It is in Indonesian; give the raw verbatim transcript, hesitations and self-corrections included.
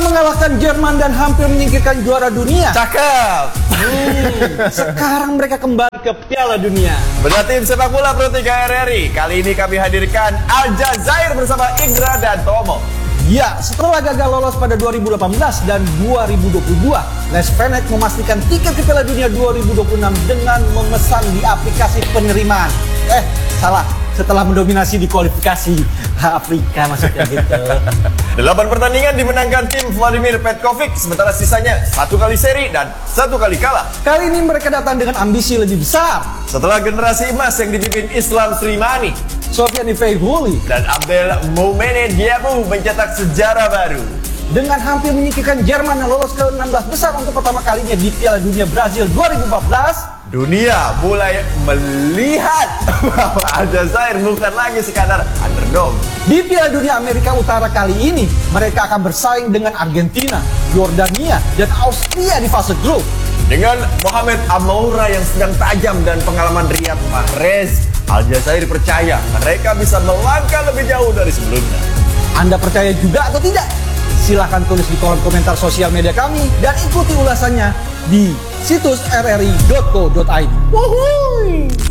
mengalahkan Jerman dan hampir menyingkirkan juara dunia. Cakep. Hmm, sekarang mereka kembali ke Piala Dunia. Benar tim sepak bola Pro tiga R R I. Kali ini kami hadirkan Aljazair bersama Indra dan Tomo. Ya, setelah gagal lolos pada dua ribu delapan belas dan dua ribu dua puluh dua, Les Fennec memastikan tiket ke Piala Dunia dua ribu dua puluh enam dengan memesan di aplikasi penerimaan. Eh, salah. Setelah mendominasi di kualifikasi Afrika maksudnya gitu. Delapan pertandingan dimenangkan tim Vladimir Petkovic, sementara sisanya satu kali seri dan satu kali kalah. Kali ini mereka datang dengan ambisi lebih besar. Setelah generasi emas yang dipimpin Islam Slimani, Sofian Feghouli dan Abdel Moumene Diabou mencetak sejarah baru. Dengan hampir menyingkirkan Jerman yang lolos ke enam belas besar untuk pertama kalinya di Piala Dunia Brazil dua ribu empat belas, dunia mulai melihat bahwa Aljazair bukan lagi sekadar underdog. Di Piala Dunia Amerika Utara kali ini, mereka akan bersaing dengan Argentina, Yordania, dan Austria di fase grup. Dengan Mohamed Amoura yang sedang tajam dan pengalaman Riyad Mahrez, Aljazair percaya mereka bisa melangkah lebih jauh dari sebelumnya. Anda percaya juga atau tidak? Silahkan tulis di kolom komentar sosial media kami dan ikuti ulasannya di situs r r i dot co dot i d. Wuhui!